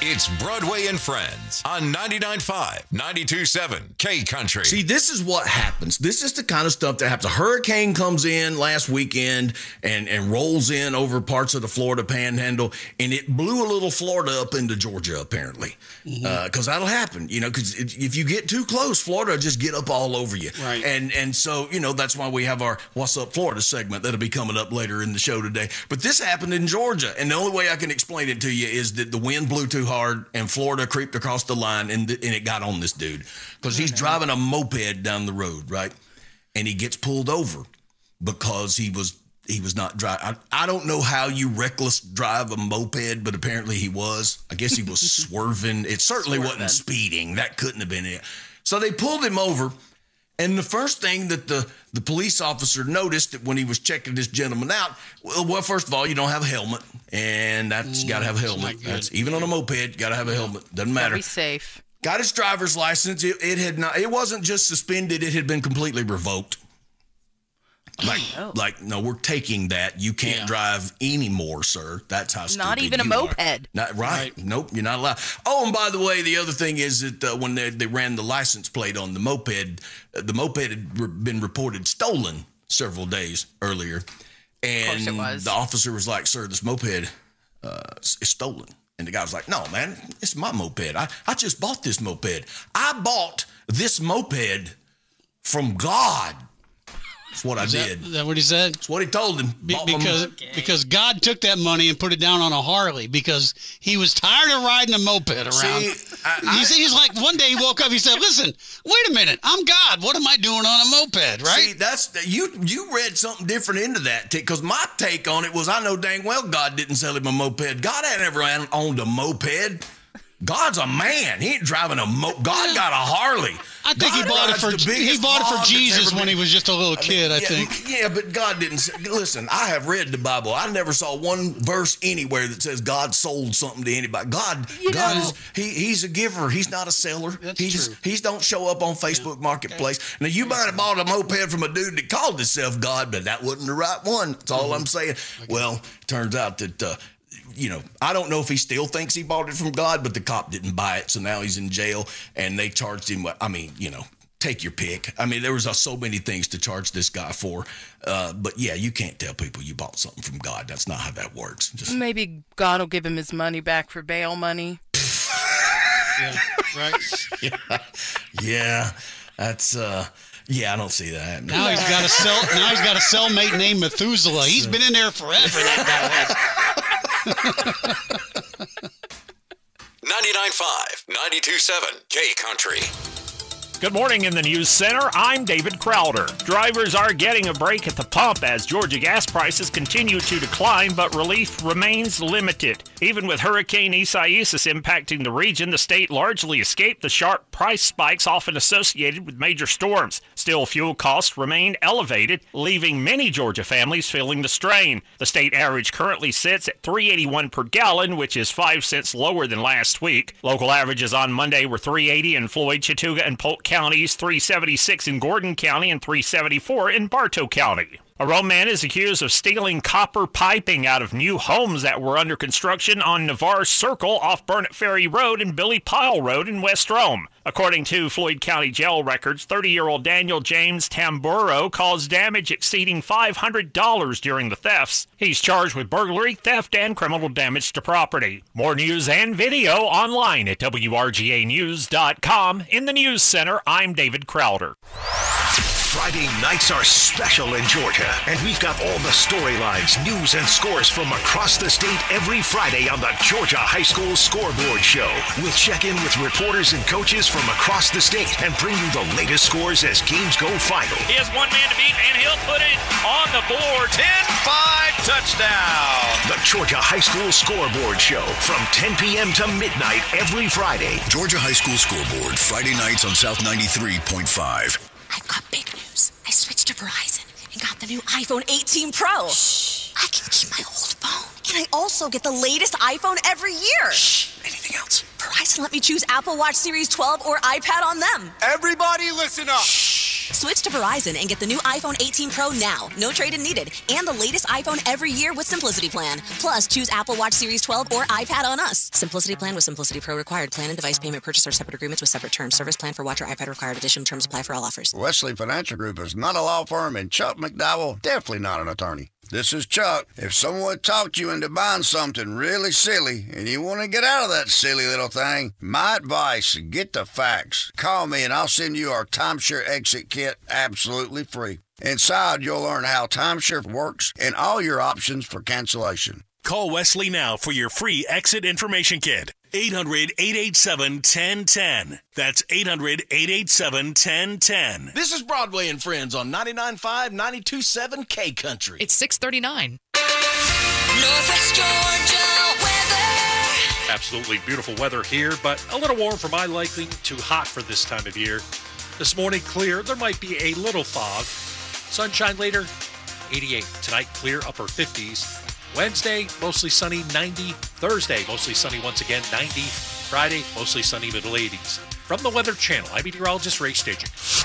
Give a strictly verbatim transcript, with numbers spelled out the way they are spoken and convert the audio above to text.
It's Broadway and Friends on ninety-nine point five, ninety-two point seven K Country. See, this is what happens. This is the kind of stuff that happens. A hurricane comes in last weekend and, and rolls in over parts of the Florida panhandle, and it blew a little Florida up into Georgia, apparently. Because mm-hmm. uh, that'll happen, you know, because if you get too close, Florida will just get up all over you. Right. And, and so, you know, that's why we have our What's Up Florida segment that'll be coming up later in the show today. But this happened in Georgia, and the only way I can explain it to you is that the wind blew too hard, and Florida creeped across the line, and, and it got on this dude because he's driving a moped down the road, right? And he gets pulled over because he was he was not driving. I, I don't know how you reckless drive a moped, but apparently he was. I guess he was swerving. It certainly Swerving. wasn't speeding. That couldn't have been it. So they pulled him over, and the first thing that the, the police officer noticed that when he was checking this gentleman out, well, well first of all, you don't have a helmet, and that's mm, got to have a helmet. That's even on a moped, got to have a helmet. Doesn't matter. Be safe. Got his driver's license. It, it had not. It wasn't just suspended. It had been completely revoked. Like, oh. like, no, we're taking that. You can't yeah. drive anymore, sir. That's how stupid Not even a you moped. Are. Not right. right. Nope, you're not allowed. Oh, and by the way, the other thing is that uh, when they, they ran the license plate on the moped, uh, the moped had re- been reported stolen several days earlier, and of course it was. The officer was like, "Sir, this moped uh, is stolen." And the guy was like, "No, man, it's my moped. I, I just bought this moped. I bought this moped from God." That's what is I that, did. Is that what he said? That's what he told him. Be, because okay. because God took that money and put it down on a Harley because he was tired of riding a moped around. See, I, I, he's, he's like, one day he woke up, he said, "Listen, wait a minute, I'm God. What am I doing on a moped?" Right? See, that's you. You read something different into that because my take on it was, I know dang well God didn't sell him a moped. God had never owned a moped. God's a man. He ain't driving a moped. God got a Harley. I think God he bought it for he bought it for Jesus when he was just a little I kid. Mean, I yeah, think. Yeah, but God didn't say, listen. I have read the Bible. I never saw one verse anywhere that says God sold something to anybody. God, you God know. is he. He's a giver. He's not a seller. That's he's true. He's don't show up on Facebook yeah. Marketplace. Okay. Now you might have bought a moped from a dude that called himself God, but that wasn't the right one. That's all mm-hmm. I'm saying. Okay. Well, turns out that. Uh, You know, I don't know if he still thinks he bought it from God, but the cop didn't buy it, so now he's in jail, and they charged him. I mean, you know, take your pick. I mean, there was uh, so many things to charge this guy for, uh, but yeah, you can't tell people you bought something from God. That's not how that works. Just... Maybe God will give him his money back for bail money. yeah, right. yeah, yeah, that's. Uh, Yeah, I don't see that. Now he's got a cell. Now he's got a cellmate named Methuselah. He's been in there forever. That guy. ninety-nine point five, ninety-two point seven K Country. Good morning in the News Center. I'm David Crowder. Drivers are getting a break at the pump as Georgia gas prices continue to decline, but relief remains limited. Even with Hurricane Isaias impacting the region, the state largely escaped the sharp price spikes often associated with major storms. Still, fuel costs remain elevated, leaving many Georgia families feeling the strain. The state average currently sits at three eighty-one per gallon, which is five cents lower than last week. Local averages on Monday were three eighty in Floyd, Chattooga, and Polk counties, three seventy-six in Gordon County, and three seventy-four in Bartow County. A Rome man is accused of stealing copper piping out of new homes that were under construction on Navarre Circle off Burnett Ferry Road and Billy Pyle Road in West Rome. According to Floyd County jail records, thirty-year-old Daniel James Tamburo caused damage exceeding five hundred dollars during the thefts. He's charged with burglary, theft, and criminal damage to property. More news and video online at W R G A news dot com. In the News Center, I'm David Crowder. Friday nights are special in Georgia, and we've got all the storylines, news, and scores from across the state every Friday on the Georgia High School Scoreboard Show. We'll check in with reporters and coaches from across the state and bring you the latest scores as games go final. He has one man to beat, and he'll put it on the board. ten five touchdown. The Georgia High School Scoreboard Show from ten p.m. to midnight every Friday. Georgia High School Scoreboard, Friday nights on South ninety-three point five. I've got big news. I switched to Verizon and got the new iPhone eighteen Pro. Shh. I can keep my old phone. And I also get the latest iPhone every year. Shh. Anything else? Verizon let me choose Apple Watch Series twelve or iPad on them. Everybody listen up. Shh. Switch to Verizon and get the new iPhone eighteen Pro now. No trade-in needed. And the latest iPhone every year with Simplicity Plan. Plus, choose Apple Watch Series twelve or iPad on us. Simplicity Plan with Simplicity Pro required. Plan and device payment purchase or separate agreements with separate terms. Service plan for watch or iPad required. Additional terms apply for all offers. Wesley Financial Group is not a law firm, and Chuck McDowell definitely not an attorney. This is Chuck. If someone talked you into buying something really silly and you want to get out of that silly little thing, my advice, get the facts. Call me and I'll send you our Timeshare Exit Kit absolutely free. Inside, you'll learn how timeshare works and all your options for cancellation. Call Wesley now for your free exit information kit. eight hundred, eight eight seven, one zero one zero. That's eight hundred, eight eight seven, one zero one zero. This is Broadway and Friends on ninety-nine point five, ninety-two point seven K Country. It's six thirty-nine. Northwest Georgia weather. Absolutely beautiful weather here, but a little warm for my liking, too hot for this time of year. This morning, clear. There might be a little fog. Sunshine later, eighty-eight. Tonight, clear, upper fifties. Wednesday, mostly sunny, ninety. Thursday, mostly sunny once again, ninety. Friday, mostly sunny, middle eighties. From the Weather Channel, I'm meteorologist Ray Staging.